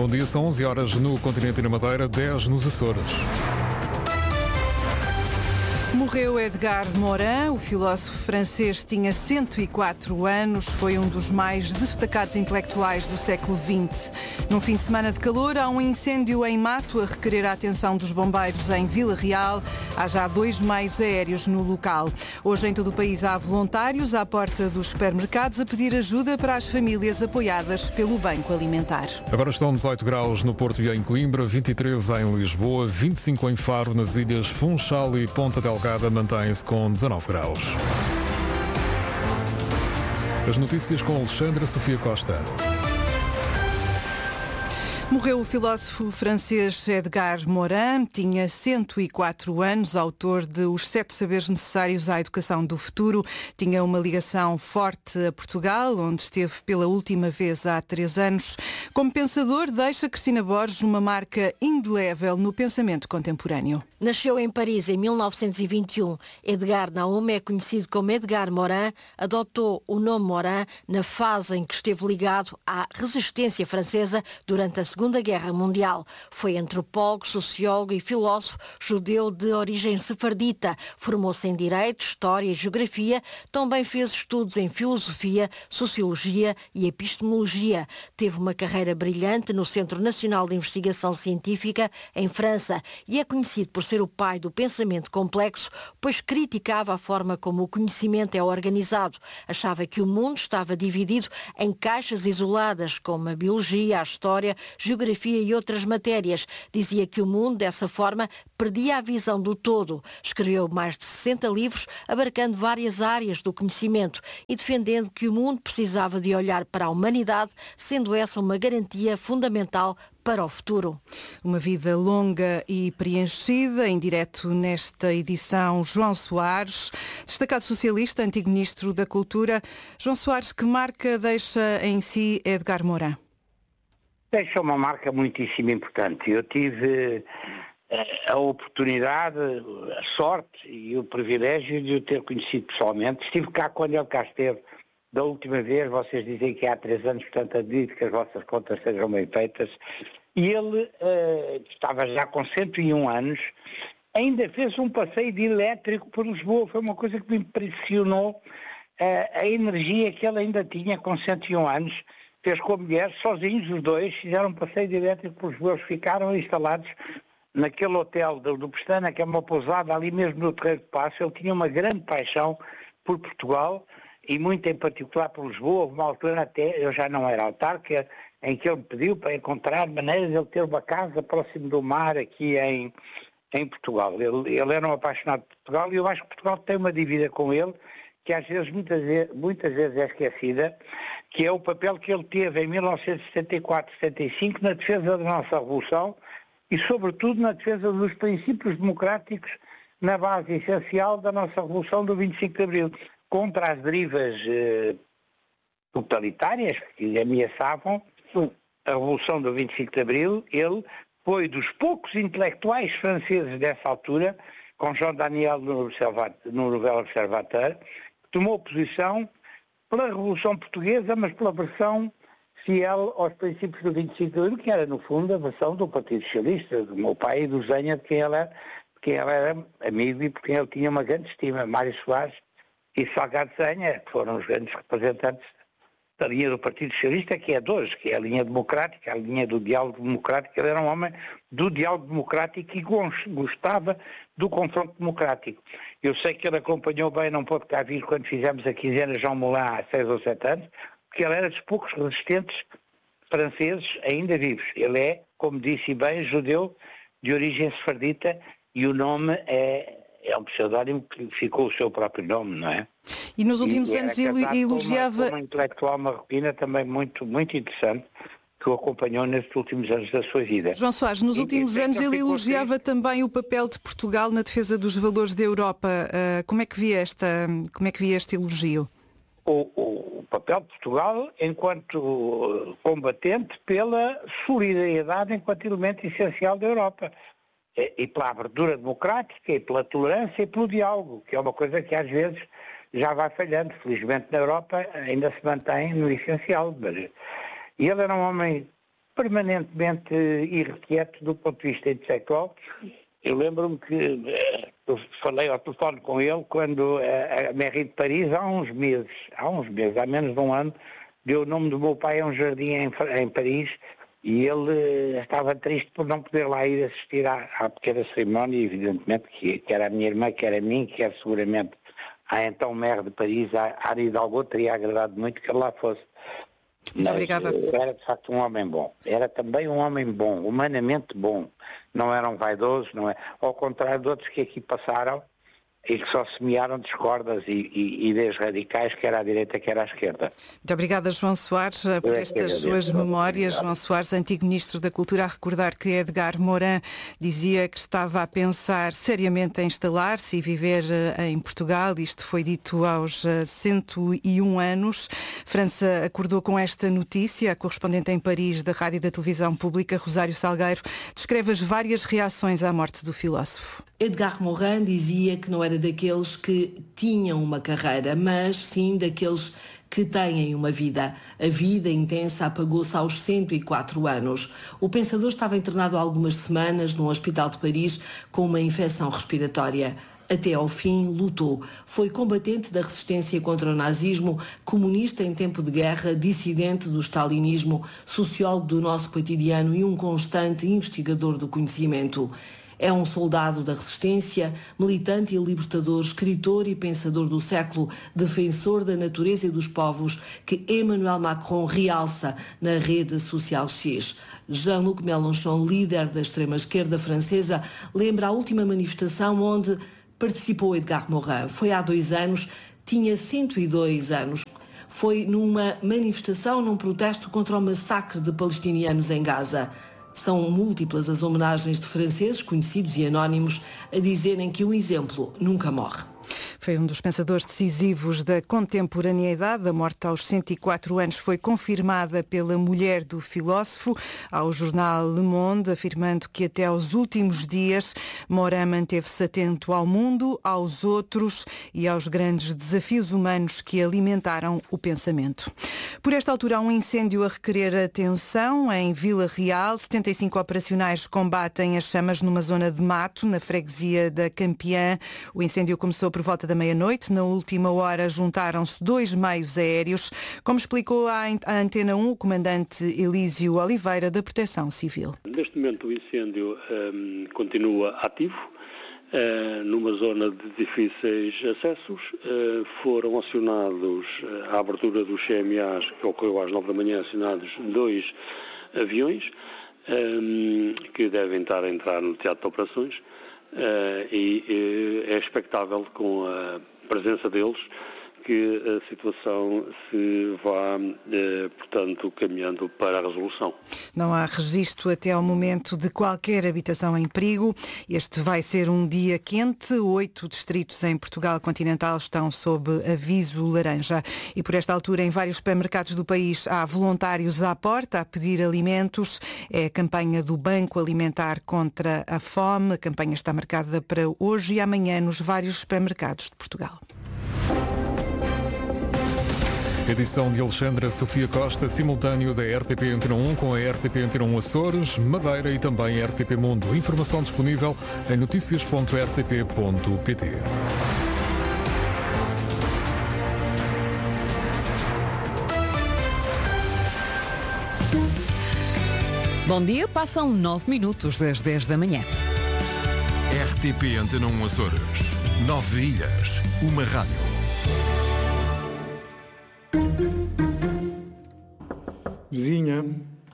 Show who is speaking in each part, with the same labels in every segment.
Speaker 1: Bom dia, são 11 horas no continente e na Madeira, 10 nos Açores.
Speaker 2: Morreu Edgar Morin, o filósofo francês tinha 104 anos, foi um dos mais destacados intelectuais do século XX. Num fim de semana de calor, há um incêndio em mato a requerer a atenção dos bombeiros em Vila Real. Há já 2 meios aéreos no local. Hoje em todo o país há voluntários à porta dos supermercados a pedir ajuda para as famílias apoiadas pelo Banco Alimentar.
Speaker 1: Agora estão 18 graus no Porto e em Coimbra, 23 em Lisboa, 25 em Faro, nas ilhas Funchal e Ponta Delgada mantém-se com 19 graus. As notícias com Alexandra Sofia Costa.
Speaker 2: Morreu o filósofo francês Edgar Morin, tinha 104 anos, autor de Os 7 Saberes Necessários à Educação do Futuro. Tinha uma ligação forte a Portugal, onde esteve pela última vez há 3 anos. Como pensador, deixa Cristina Borges uma marca indelével no pensamento contemporâneo.
Speaker 3: Nasceu em Paris em 1921. Edgar Naum é conhecido como Edgar Morin, adotou o nome Morin na fase em que esteve ligado à resistência francesa durante a Segunda Guerra Mundial. Foi antropólogo, sociólogo e filósofo judeu de origem sefardita. Formou-se em Direito, História e Geografia. Também fez estudos em Filosofia, Sociologia e Epistemologia. Teve uma carreira brilhante no Centro Nacional de Investigação Científica, em França, e é conhecido por ser o pai do pensamento complexo, pois criticava a forma como o conhecimento é organizado. Achava que o mundo estava dividido em caixas isoladas, como a biologia, a história, geografia e outras matérias. Dizia que o mundo, dessa forma, perdia a visão do todo. Escreveu mais de 60 livros, abarcando várias áreas do conhecimento e defendendo que o mundo precisava de olhar para a humanidade, sendo essa uma garantia fundamental para o futuro.
Speaker 2: Uma vida longa e preenchida. Em direto nesta edição, João Soares, destacado socialista, antigo Ministro da Cultura. João Soares, que marca deixa em si Edgar Morin?
Speaker 4: Deixa uma marca muitíssimo importante. Eu tive a oportunidade, a sorte e o privilégio de o ter conhecido pessoalmente. Estive cá quando ele cá esteve. Da última vez, vocês dizem que há 3 anos, portanto admito que as vossas contas sejam bem feitas. E ele estava já com 101 anos, ainda fez um passeio de elétrico por Lisboa. Foi uma coisa que me impressionou, a energia que ele ainda tinha com 101 anos. Fez com a mulher, sozinhos os dois, fizeram um passeio de elétrico por Lisboa. Eles ficaram instalados naquele hotel do Pestana, que é uma pousada ali mesmo no Terreiro de Paço. Ele tinha uma grande paixão por Portugal, e muito em particular por Lisboa. Uma altura até, eu já não era autarca, em que ele me pediu para encontrar maneiras de ele ter uma casa próximo do mar aqui em Portugal. Ele era um apaixonado por Portugal, e eu acho que Portugal tem uma dívida com ele, que às vezes, muitas vezes é esquecida, que é o papel que ele teve em 1974-75 na defesa da nossa Revolução e, sobretudo, na defesa dos princípios democráticos na base essencial da nossa Revolução do 25 de Abril. Contra as derivas totalitárias que ameaçavam a Revolução do 25 de Abril, ele foi dos poucos intelectuais franceses dessa altura, com Jean Daniel no Nouvel Observateur, que tomou posição pela Revolução Portuguesa, mas pela versão fiel aos princípios do 25 de Abril, que era, no fundo, a versão do Partido Socialista, do meu pai e do Zenha, de quem ele era amigo e por quem ele tinha uma grande estima. Mário Soares e Salgado Zenha, que foram os grandes representantes da linha do Partido Socialista, que é de hoje, que é a linha democrática, a linha do diálogo democrático. Ele era um homem do diálogo democrático e gostava do confronto democrático. Eu sei que ele acompanhou bem, não pôde cá vir quando fizemos a quinzena João Moulin há 6 ou 7 anos, porque ele era dos poucos resistentes franceses ainda vivos. Ele é, como disse bem, judeu de origem sefardita, e o nome é um pseudónimo que ficou o seu próprio nome, não é?
Speaker 2: E nos últimos anos elogiava...
Speaker 4: uma intelectual marroquina também muito, muito interessante, que o acompanhou nestes últimos anos da sua vida.
Speaker 2: João Soares, nos últimos anos ele elogiava também o papel de Portugal na defesa dos valores da Europa. Como é que via este elogio?
Speaker 4: O papel de Portugal enquanto combatente pela solidariedade enquanto elemento essencial da Europa. E pela abertura democrática, e pela tolerância, e pelo diálogo, que é uma coisa que às vezes já vai falhando. Felizmente na Europa ainda se mantém no essencial. E ele era um homem permanentemente irrequieto do ponto de vista intelectual. Eu lembro-me que eu falei ao telefone com ele quando a mairie de Paris, há menos de um ano, deu o nome do meu pai a um jardim em Paris, e ele estava triste por não poder lá ir assistir à pequena cerimónia, evidentemente, que era a minha irmã, que era a mim, que era seguramente a então maire de Paris, a Anne Hidalgo, teria agradado muito que ele lá fosse.
Speaker 2: Muito obrigada.
Speaker 4: Era de facto um homem bom. Era também um homem bom, humanamente bom. Não era um vaidoso, não é? Ao contrário de outros que aqui passaram e que só semearam discordas e ideias radicais, quer à direita, quer à esquerda.
Speaker 2: Muito obrigada, João Soares, por estas suas memórias. João Soares, antigo Ministro da Cultura, a recordar que Edgar Morin dizia que estava a pensar seriamente em instalar-se e viver em Portugal. Isto foi dito aos 101 anos. França acordou com esta notícia. A correspondente em Paris da Rádio e da Televisão Pública, Rosário Salgueiro, descreve as várias reações à morte do filósofo.
Speaker 5: Edgar Morin dizia que não era daqueles que tinham uma carreira, mas sim daqueles que têm uma vida. A vida intensa apagou-se aos 104 anos. O pensador estava internado há algumas semanas num hospital de Paris com uma infecção respiratória. Até ao fim, lutou. Foi combatente da resistência contra o nazismo, comunista em tempo de guerra, dissidente do stalinismo, sociólogo do nosso cotidiano e um constante investigador do conhecimento. É um soldado da resistência, militante e libertador, escritor e pensador do século, defensor da natureza e dos povos, que Emmanuel Macron realça na rede social X. Jean-Luc Mélenchon, líder da extrema-esquerda francesa, lembra a última manifestação onde participou Edgar Morin. Foi há 2 anos, tinha 102 anos. Foi numa manifestação, num protesto contra o massacre de palestinianos em Gaza. São múltiplas as homenagens de franceses, conhecidos e anónimos, a dizerem que o exemplo nunca morre.
Speaker 2: Foi um dos pensadores decisivos da contemporaneidade. A morte aos 104 anos foi confirmada pela mulher do filósofo ao jornal Le Monde, afirmando que até aos últimos dias Morin manteve-se atento ao mundo, aos outros e aos grandes desafios humanos que alimentaram o pensamento. Por esta altura há um incêndio a requerer atenção em Vila Real. 75 operacionais combatem as chamas numa zona de mato, na freguesia da Campeã. O incêndio começou por volta da meia-noite. Na última hora juntaram-se 2 meios aéreos, como explicou à Antena 1 o comandante Elísio Oliveira, da Proteção Civil.
Speaker 6: Neste momento o incêndio continua ativo, numa zona de difíceis acessos. Foram acionados à abertura dos CMAs, que ocorreu às 9 da manhã, acionados 2 aviões, que devem estar a entrar no teatro de operações. E é expectável, com a presença deles, que a situação se vá, portanto, caminhando para a resolução.
Speaker 2: Não há registro até ao momento de qualquer habitação em perigo. Este vai ser um dia quente. 8 distritos em Portugal continental estão sob aviso laranja. E por esta altura, em vários supermercados do país, há voluntários à porta a pedir alimentos. É a campanha do Banco Alimentar contra a Fome. A campanha está marcada para hoje e amanhã nos vários supermercados de Portugal.
Speaker 1: Edição de Alexandra Sofia Costa, simultâneo da RTP Antena 1 com a RTP Antena 1 Açores, Madeira e também RTP Mundo. Informação disponível em noticias.rtp.pt.
Speaker 7: Bom dia, passam 9 minutos das 10 da manhã.
Speaker 8: RTP Antena 1 Açores. 9 ilhas, uma rádio.
Speaker 9: Vizinha.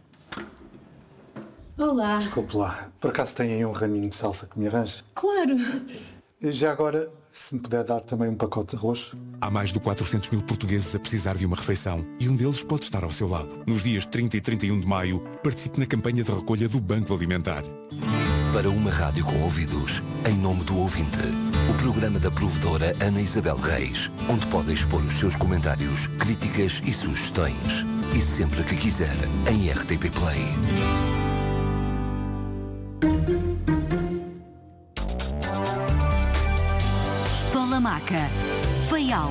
Speaker 10: Olá.
Speaker 9: Desculpe lá, por acaso tem aí um raminho de salsa que me arranja?
Speaker 10: Claro.
Speaker 9: Já agora, se me puder dar também um pacote de arroz.
Speaker 8: Há mais de 400 mil portugueses a precisar de uma refeição e um deles pode estar ao seu lado. Nos dias 30 e 31 de maio, participe na campanha de recolha do Banco Alimentar.
Speaker 11: Para uma rádio com ouvidos, em nome do ouvinte, o programa da provedora Ana Isabel Reis, onde pode expor os seus comentários, críticas e sugestões. E sempre que quiser, em RTP Play.
Speaker 12: Palamaca, Faial,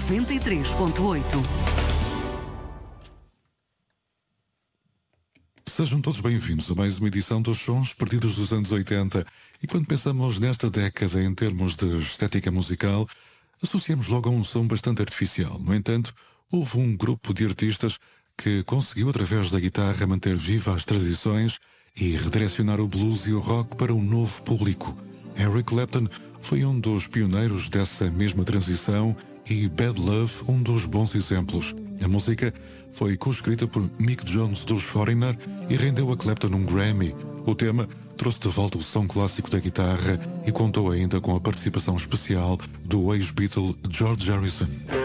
Speaker 12: 93.8.
Speaker 10: Sejam todos bem-vindos a mais uma edição dos Sons Perdidos dos anos 80. E quando pensamos nesta década em termos de estética musical, associamos logo a um som bastante artificial. No entanto, houve um grupo de artistas que conseguiu, através da guitarra, manter viva as tradições e redirecionar o blues e o rock para um novo público. Eric Clapton foi um dos pioneiros dessa mesma transição e Bad Love um dos bons exemplos. A música foi co-escrita por Mick Jones dos Foreigner e rendeu a Clapton um Grammy. O tema trouxe de volta o som clássico da guitarra e contou ainda com a participação especial do ex-Beatle George Harrison.